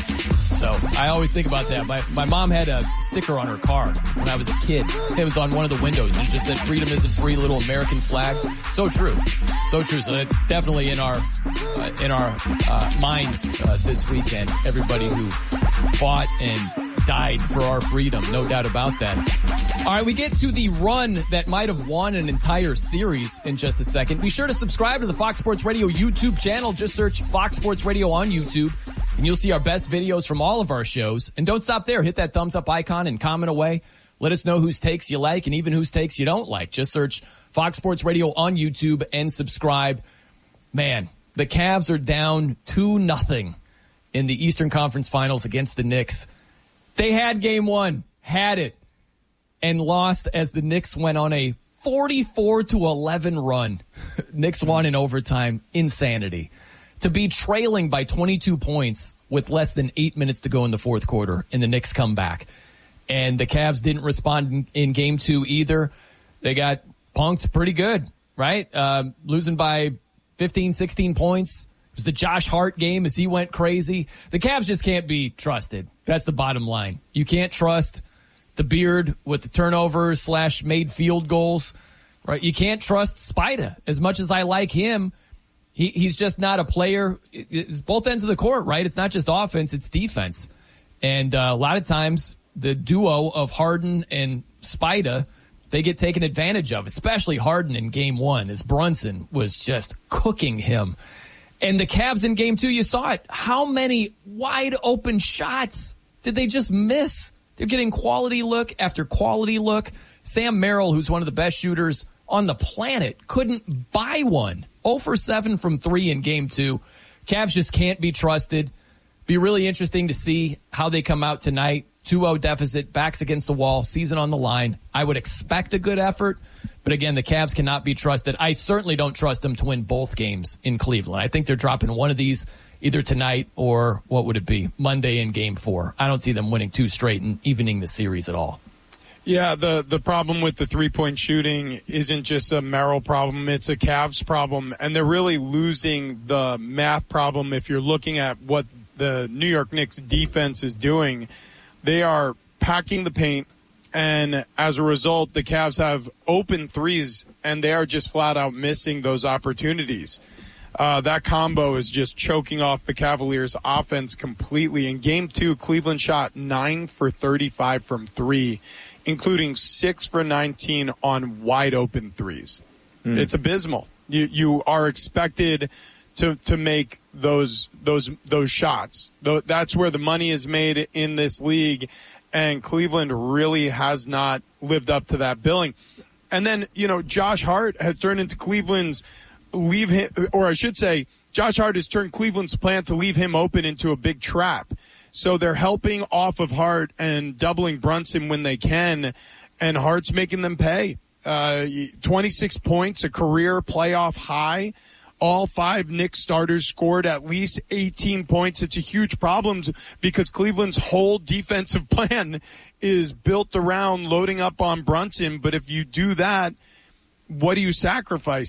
Speaker 10: So I always think about that. My my mom had a sticker on her car when I was a kid. It was on one of the windows, and it just said, "Freedom isn't free," little American flag. So true. So true. So that's definitely in our uh, in our uh, minds uh, this weekend. Everybody who fought and died for our freedom. No doubt about that. All right, we get to the run that might have won an entire series in just a second. Be sure to subscribe to the Fox Sports Radio YouTube channel. Just search Fox Sports Radio on YouTube, and you'll see our best videos from all of our shows. And don't stop there. Hit that thumbs up icon and comment away. Let us know whose takes you like and even whose takes you don't like. Just search Fox Sports Radio on YouTube and subscribe. Man, the Cavs are down two nothing in the Eastern Conference Finals against the Knicks. They had game one, had it, and lost as the Knicks went on a forty-four to eleven run. Knicks won in overtime. Insanity. To be trailing by twenty-two points with less than eight minutes to go in the fourth quarter, and the Knicks come back. And the Cavs didn't respond in, in game two either. They got punked pretty good, right? Uh, losing by fifteen, sixteen points. It was the Josh Hart game as he went crazy. The Cavs just can't be trusted. That's the bottom line. You can't trust the Beard with the turnovers slash made field goals, right? You can't trust Spida. As much as I like him, he, he's just not a player. It's both ends of the court, right? It's not just offense, it's defense. And uh, a lot of times the duo of Harden and Spida, they get taken advantage of, especially Harden in game one, as Brunson was just cooking him. And the Cavs in game two, you saw it. How many wide open shots did they just miss? They're getting quality look after quality look. Sam Merrill, who's one of the best shooters on the planet, couldn't buy one. zero for seven from three in game two. Cavs just can't be trusted. Be really interesting to see how they come out tonight. two oh deficit, backs against the wall, season on the line. I would expect a good effort, but again, the Cavs cannot be trusted. I certainly don't trust them to win both games in Cleveland. I think they're dropping one of these either tonight or, what would it be, Monday in game four. I don't see them winning two straight and evening the series at all.
Speaker 13: Yeah, the, the problem with the three-point shooting isn't just a Merrill problem, it's a Cavs problem, and they're really losing the math problem if you're looking at what the New York Knicks defense is doing. They are packing the paint, and as a result, the Cavs have open threes, and they are just flat out missing those opportunities. Uh, that combo is just choking off the Cavaliers' offense completely. In game two, Cleveland shot nine for thirty-five from three, including six for nineteen on wide open threes. Mm. It's abysmal. You you are expected to to make those those those shots. That's where the money is made in this league, and Cleveland really has not lived up to that billing. And then, you know, Josh Hart has turned into Cleveland's leave him, or I should say, Josh Hart has turned Cleveland's plan to leave him open into a big trap. So they're helping off of Hart and doubling Brunson when they can, and Hart's making them pay. Uh, twenty-six points, a career playoff high. All five Knicks starters scored at least eighteen points. It's a huge problem because Cleveland's whole defensive plan is built around loading up on Brunson. But if you do that, what are you sacrificing?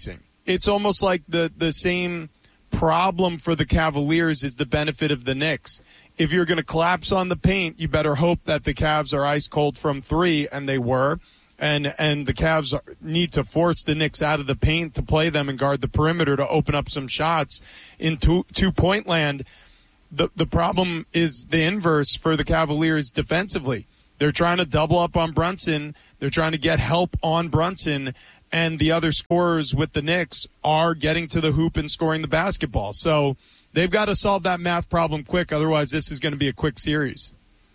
Speaker 13: it's almost like the, the same problem for the Cavaliers is the benefit of the Knicks. If you're going to collapse on the paint, you better hope that the Cavs are ice cold from three, and they were. And and the Cavs are, need to force the Knicks out of the paint to play them and guard the perimeter to open up some shots in two, two-point land. The, the problem is the inverse for the Cavaliers defensively. They're trying to double up on Brunson. They're trying to get help on Brunson. And the other scorers with the Knicks are getting to the hoop and scoring the basketball. So they've got to solve that math problem quick. Otherwise, this is going to be a quick series.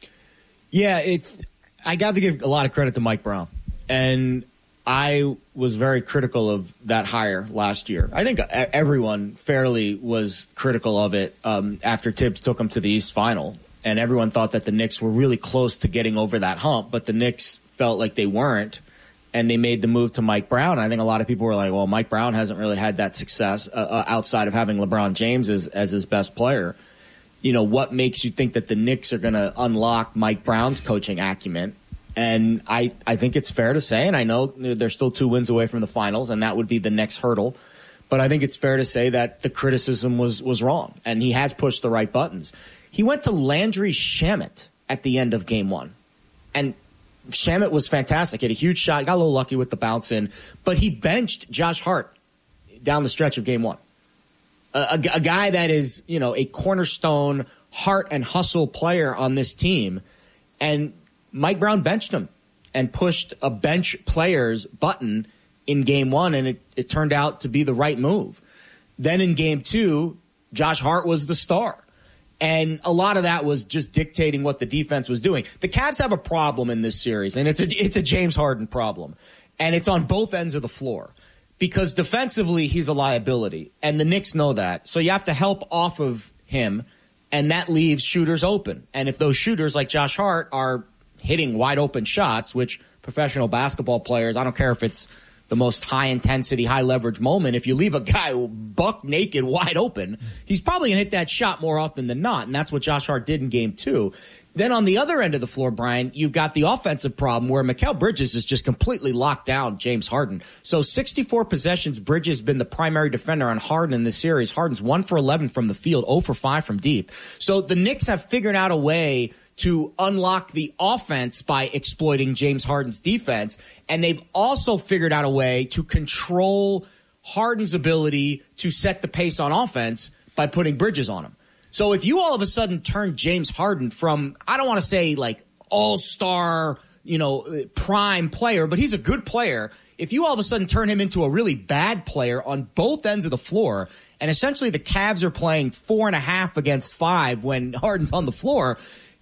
Speaker 12: Yeah, it's. I got to give a lot of credit to Mike Brown. And I was very critical of that hire last year. I think everyone fairly was critical of it um, after Tibbs took them to the East Final. And everyone thought that the Knicks were really close to getting over that hump. But the Knicks felt like they weren't. And they made the move to Mike Brown. I think a lot of people were like, well, Mike Brown hasn't really had that success uh, uh, outside of having LeBron James as, as his best player. You know, what makes you think that the Knicks are going to unlock Mike Brown's coaching acumen? And I, I think it's fair to say, and I know they're still two wins away from the finals, and that would be the next hurdle. But I think it's fair to say that the criticism was, was wrong, and he has pushed the right buttons. He went to Landry Shamet at the end of game one. And Shamet was fantastic. He had a huge shot. Got a little lucky with the bounce in. But he benched Josh Hart down the stretch of game one. A, a, a guy that is, you know, a cornerstone heart and hustle player on this team. And Mike Brown benched him and pushed a bench player's button in game one, and it, it turned out to be the right move. Then in game two, Josh Hart was the star. And a lot of that was just dictating what the defense was doing. The Cavs have a problem in this series, and it's a, it's a James Harden problem. And it's on both ends of the floor. Because defensively, he's a liability. And the Knicks know that. So you have to help off of him, and that leaves shooters open. And if those shooters like Josh Hart are hitting wide open shots, which professional basketball players, I don't care if it's the most high intensity, high leverage moment, if you leave a guy buck naked wide open, he's probably going to hit that shot more often than not. And that's what Josh Hart did in game two. Then on the other end of the floor, Brian, you've got the offensive problem where Mikal Bridges is just completely locked down James Harden. So sixty-four possessions, Bridges has been the primary defender on Harden in this series. Harden's one for eleven from the field, zero for five from deep. So the Knicks have figured out a way to unlock the offense by exploiting James Harden's defense. And they've also figured out a way to control Harden's ability to set the pace on offense by putting Bridges on him. So if you all of a sudden turn James Harden from, I don't want to say like all-star, you know, prime player, but he's a good player. If you all of a sudden turn him into a really bad player on both ends of the floor, and essentially the Cavs are playing four and a half against five when Harden's on the floor,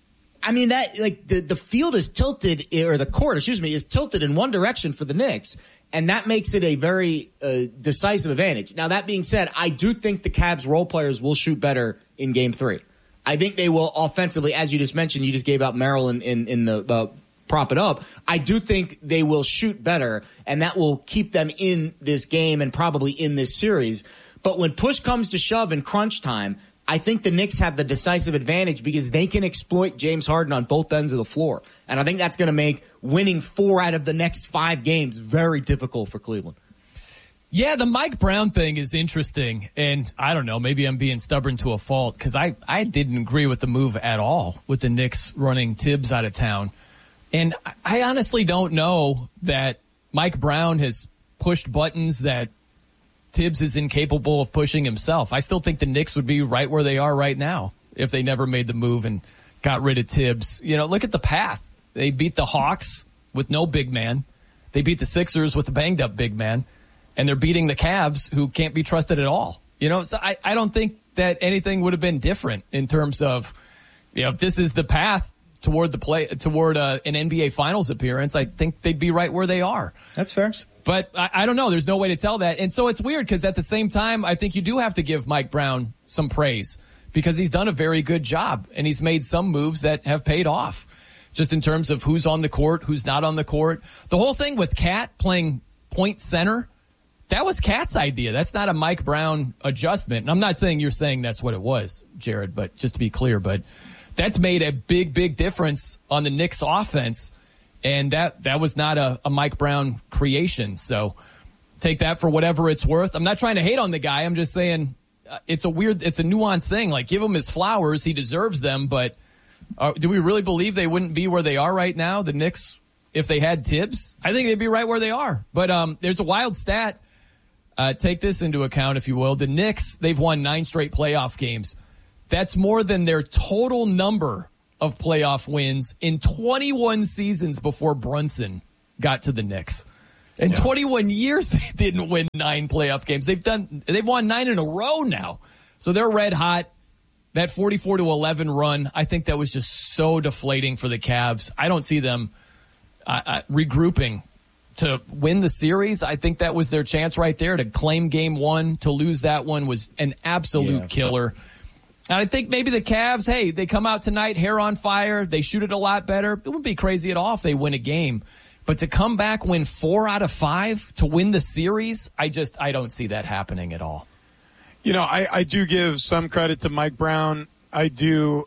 Speaker 12: I mean, that, like, the, the field is tilted, or the court, excuse me, is tilted in one direction for the Knicks, and that makes it a very uh, decisive advantage. Now, that being said, I do think the Cavs role players will shoot better in game three. I think they will offensively, as you just mentioned, you just gave out Merrill in, in, in the uh, prop it up. I do think they will shoot better, and that will keep them in this game and probably in this series. But when push comes to shove in crunch time, I think the Knicks have the decisive advantage because they can exploit James Harden on both ends of the floor. And I think that's going to make winning four out of the next five games very difficult for Cleveland.
Speaker 10: Yeah, the Mike Brown thing is interesting. And I don't know, maybe I'm being stubborn to a fault because I, I didn't agree with the move at all with the Knicks running Tibbs out of town. And I honestly don't know that Mike Brown has pushed buttons that Tibbs is incapable of pushing himself. I still think the Knicks would be right where they are right now if they never made the move and got rid of Tibbs. You know, look at the path. They beat the Hawks with no big man. They beat the Sixers with a banged up big man. And they're beating the Cavs, who can't be trusted at all. You know, so I, I don't think that anything would have been different in terms of, you know, if this is the path toward the play, toward uh, an N B A Finals appearance, I think they'd be right where they are.
Speaker 12: That's fair.
Speaker 10: But I, I don't know. There's no way to tell that. And so it's weird because at the same time, I think you do have to give Mike Brown some praise because he's done a very good job and he's made some moves that have paid off just in terms of who's on the court, who's not on the court. The whole thing with Cat playing point center, that was Cat's idea. That's not a Mike Brown adjustment. And I'm not saying you're saying that's what it was, Jared, but just to be clear, but that's made a big, big difference on the Knicks offense. And that, that was not a, a Mike Brown creation. So take that for whatever it's worth. I'm not trying to hate on the guy. I'm just saying uh, it's a weird, it's a nuanced thing. Like, give him his flowers. He deserves them. But uh, do we really believe they wouldn't be where they are right now, the Knicks, if they had Tibbs? I think they'd be right where they are. But um, there's a wild stat. Uh, take this into account, if you will. The Knicks, they've won nine straight playoff games. That's more than their total number of playoff wins in twenty-one seasons before Brunson got to the Knicks. In yeah. twenty-one years, they didn't win nine playoff games. They've done, they've won nine in a row now. So they're red hot. That forty-four to eleven run, I think that was just so deflating for the Cavs. I don't see them uh, uh, regrouping to win the series. I think that was their chance right there to claim game one. To lose that one was an absolute yeah. killer. And I think maybe the Cavs, hey, they come out tonight, hair on fire. They shoot it a lot better. It wouldn't be crazy at all if they win a game. But to come back, win four out of five, to win the series, I just, I don't see that happening at all.
Speaker 13: You know, I, I do give some credit to Mike Brown. I do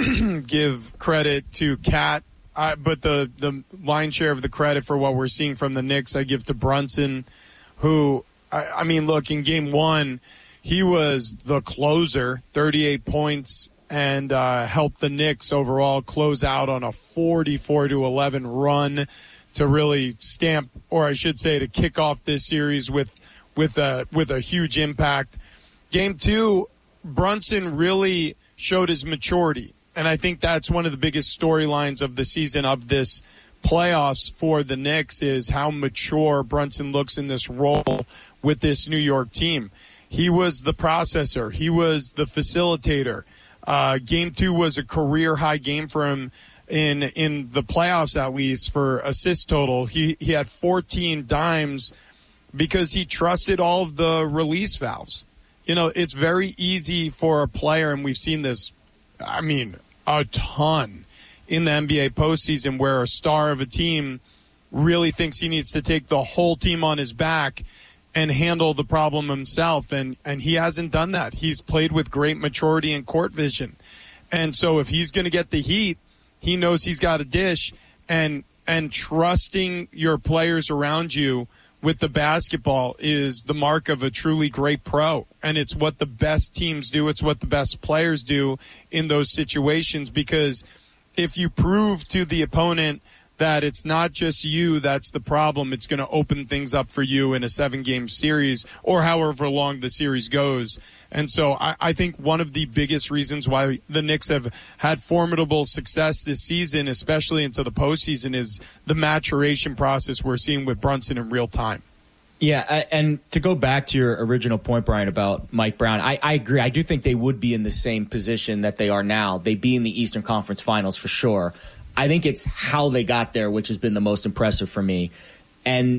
Speaker 13: give credit to Cat. Uh, but the, the lion's share of the credit for what we're seeing from the Knicks, I give to Brunson, who, I, I mean, look, in game one, he was the closer, thirty-eight points, and uh, helped the Knicks overall close out on a forty-four to eleven run to really stamp, or I should say to kick off this series with, with a, with a huge impact. Game two, Brunson really showed his maturity. And I think that's one of the biggest storylines of the season, of this playoffs for the Knicks, is how mature Brunson looks in this role with this New York team. He was the processor. He was the facilitator. Uh, game two was a career high game for him in, in the playoffs, at least, for assist total. He, he had fourteen dimes because he trusted all of the release valves. You know, it's very easy for a player, and we've seen this, I mean, a ton in the N B A postseason, where a star of a team really thinks he needs to take the whole team on his back and handle the problem himself. And, and he hasn't done that. He's played with great maturity and court vision. And so if he's going to get the heat, he knows he's got a dish, and, and trusting your players around you with the basketball is the mark of a truly great pro. And it's what the best teams do. It's what the best players do in those situations, because if you prove to the opponent that it's not just you that's the problem, it's going to open things up for you in a seven-game series or however long the series goes. And so I, I think one of the biggest reasons why the Knicks have had formidable success this season, especially into the postseason, is the maturation process we're seeing with Brunson in real time.
Speaker 12: Yeah, and to go back to your original point, Brian, about Mike Brown, I, I agree. I do think they would be in the same position that they are now. They'd be in the Eastern Conference Finals for sure. I think it's how they got there, which has been the most impressive for me. And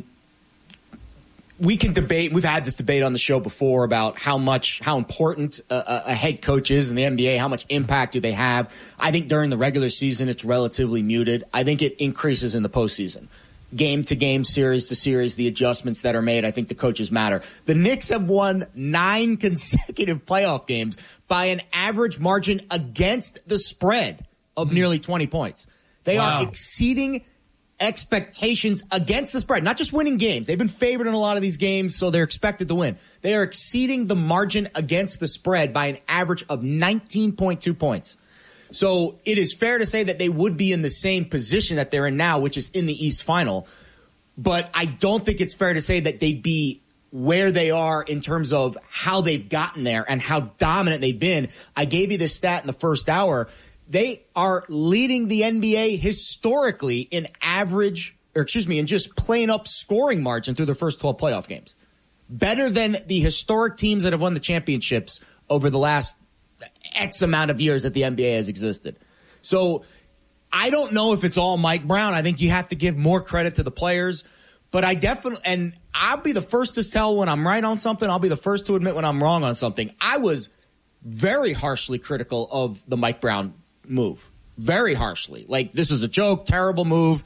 Speaker 12: we can debate, we've had this debate on the show before about how much, how important a, a head coach is in the N B A, how much impact do they have. I think during the regular season, it's relatively muted. I think it increases in the postseason. Game to game, series to series, the adjustments that are made, I think the coaches matter. The Knicks have won nine consecutive playoff games by an average margin against the spread of nearly twenty points. They wow. are exceeding expectations against the spread, not just winning games. They've been favored in a lot of these games, so they're expected to win. They are exceeding the margin against the spread by an average of nineteen point two points. So it is fair to say that they would be in the same position that they're in now, which is in the East Final. But I don't think it's fair to say that they'd be where they are in terms of how they've gotten there and how dominant they've been. I gave you this stat in the first hour. They are leading the N B A historically in average, or excuse me, in just plain up scoring margin through their first twelve playoff games. Better than the historic teams that have won the championships over the last X amount of years that the N B A has existed. So I don't know if it's all Mike Brown. I think you have to give more credit to the players. But I definitely, and I'll be the first to tell when I'm right on something. I'll be the first to admit when I'm wrong on something. I was very harshly critical of the Mike Brown move. Very harshly. Like, this is a joke, terrible move.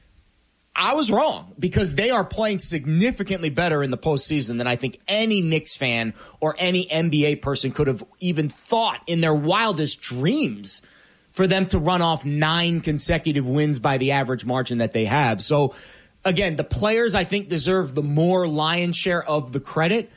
Speaker 12: I was wrong, because they are playing significantly better in the postseason than I think any Knicks fan or any N B A person could have even thought in their wildest dreams for them to run off nine consecutive wins by the average margin that they have. So again, the players I think deserve the more lion's share of the credit.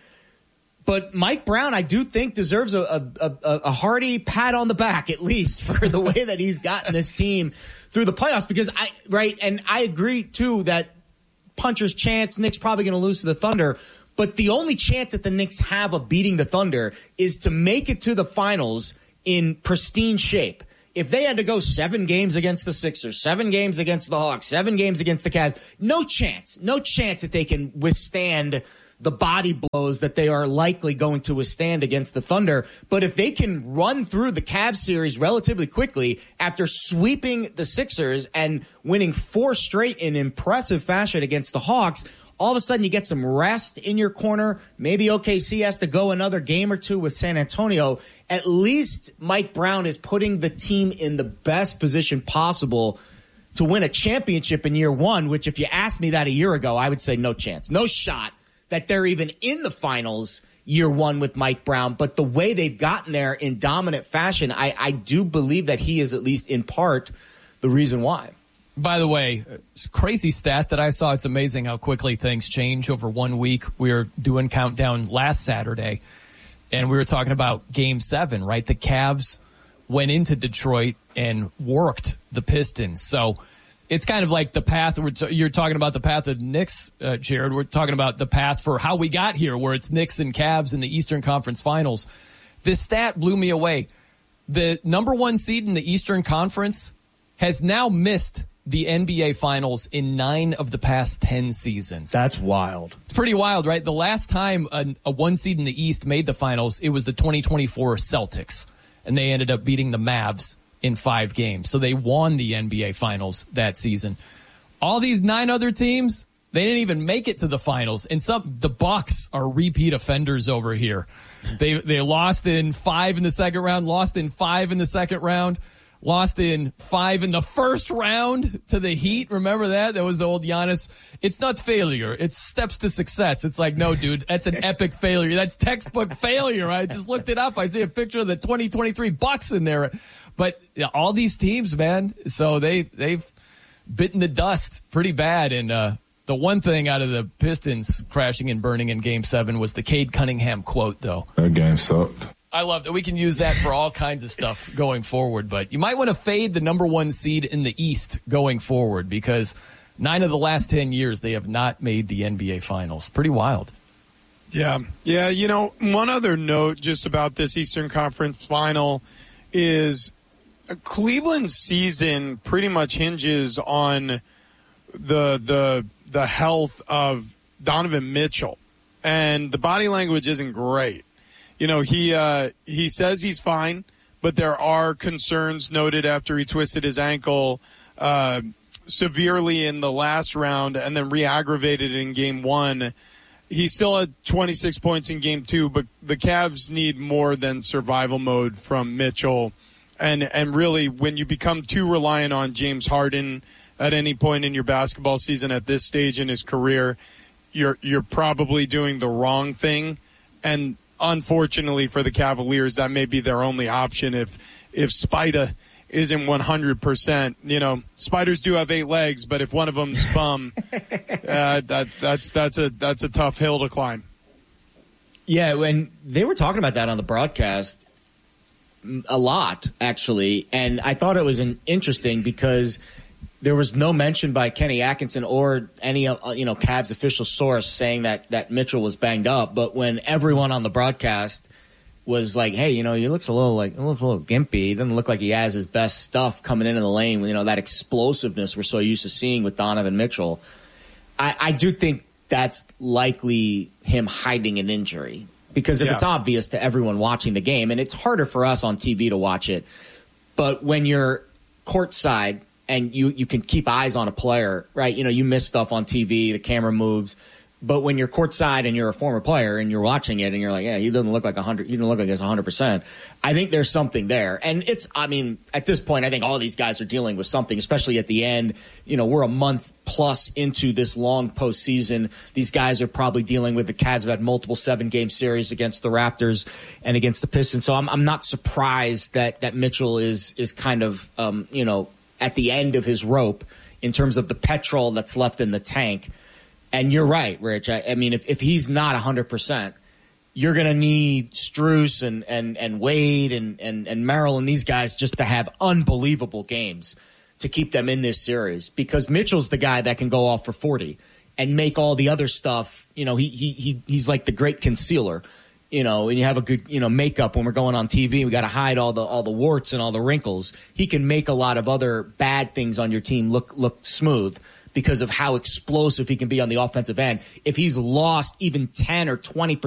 Speaker 12: But Mike Brown, I do think, deserves a, a, a, a hearty pat on the back, at least, for the way that he's gotten this team through the playoffs. Because I, right, and I agree, too, that puncher's chance, Knicks probably going to lose to the Thunder. But the only chance that the Knicks have of beating the Thunder is to make it to the finals in pristine shape. If they had to go seven games against the Sixers, seven games against the Hawks, seven games against the Cavs, no chance, no chance that they can withstand the body blows that they are likely going to withstand against the Thunder. But if they can run through the Cavs series relatively quickly after sweeping the Sixers and winning four straight in impressive fashion against the Hawks, all of a sudden you get some rest in your corner. Maybe O K C has to go another game or two with San Antonio. At least Mike Brown is putting the team in the best position possible to win a championship in year one, which if you asked me that a year ago, I would say no chance, no shot that they're even in the finals year one with Mike Brown. But the way they've gotten there in dominant fashion, I, I do believe that he is at least in part the reason why.
Speaker 10: By the way, it's a crazy stat that I saw. It's amazing how quickly things change over one week. We were doing countdown last Saturday, and we were talking about game seven, right? The Cavs went into Detroit and worked the Pistons. So it's kind of like the path. We're t- you're talking about the path of Knicks, uh, Jared. We're talking about the path for how we got here, where it's Knicks and Cavs in the Eastern Conference Finals. This stat blew me away. The number one seed in the Eastern Conference has now missed the N B A Finals in nine of the past ten seasons.
Speaker 12: That's wild.
Speaker 10: It's pretty wild, right? The last time a, a one seed in the East made the finals, it was the twenty twenty-four Celtics, and they ended up beating the Mavs in five games. So they won the N B A Finals that season. All these nine other teams, they didn't even make it to the finals. And some, the Bucks are repeat offenders over here. They they lost in five in the second round, lost in five in the second round, lost in five in the first round to the Heat. Remember that? That was the old Giannis. It's not failure. It's steps to success. It's like, no, dude, that's an epic failure. That's textbook failure. I just looked it up. I see a picture of the twenty twenty-three Bucks in there. But all these teams, man, so they, they've bitten the dust pretty bad. And uh, the one thing out of the Pistons crashing and burning in Game seven was the Cade Cunningham quote, though.
Speaker 4: That game sucked.
Speaker 10: I love that. We can use that for all kinds of stuff going forward. But you might want to fade the number one seed in the East going forward, because nine of the last ten years they have not made the N B A Finals. Pretty wild.
Speaker 13: Yeah. Yeah, you know, one other note just about this Eastern Conference Final is Cleveland's season pretty much hinges on the the the health of Donovan Mitchell. And the body language isn't great. You know, he uh, he says he's fine, but there are concerns noted after he twisted his ankle uh, severely in the last round and then re-aggravated in game one. He still had twenty-six points in game two, but the Cavs need more than survival mode from Mitchell. And and really, when you become too reliant on James Harden at any point in your basketball season at this stage in his career, you're you're probably doing the wrong thing. And unfortunately for the Cavaliers, that may be their only option if if Spida isn't one hundred percent. You know, spiders do have eight legs, but if one of them's bum, uh, that that's that's a that's a tough hill to climb.
Speaker 12: Yeah, when they were talking about that on the broadcast a lot, actually, and I thought it was an interesting because there was no mention by Kenny Atkinson or any uh, you know Cavs official source saying that that Mitchell was banged up. But when everyone on the broadcast was like, "Hey, you know, he looks a little like he looks a little gimpy. He doesn't look like he has his best stuff coming into the lane. You know, that explosiveness we're so used to seeing with Donovan Mitchell." I, I do think that's likely him hiding an injury. Because if yeah. it's obvious to everyone watching the game, and it's harder for us on T V to watch it, but when you're courtside and you, you can keep eyes on a player, right? You know, you miss stuff on T V, the camera moves. But when you're courtside and you're a former player and you're watching it and you're like, yeah, he doesn't look like a hundred, he doesn't look like he's a hundred percent. I think there's something there. And it's, I mean, at this point, I think all these guys are dealing with something, especially at the end. You know, we're a month plus into this long postseason. These guys are probably dealing with the Cavs have had multiple seven game series against the Raptors and against the Pistons. So I'm, I'm not surprised that, that Mitchell is, is kind of, um, you know, at the end of his rope in terms of the petrol that's left in the tank. And you're right, Rich. I, I mean, if, if he's not one hundred percent, you're going to need Strus and, and, and Wade and, and, and Merrill and these guys just to have unbelievable games to keep them in this series, because Mitchell's the guy that can go off for forty and make all the other stuff. You know, he, he, he he's like the great concealer, you know, and you have a good, you know, makeup when we're going on T V. We got to hide all the, all the warts and all the wrinkles. He can make a lot of other bad things on your team look, look smooth because of how explosive he can be on the offensive end. If he's lost even ten or twenty percent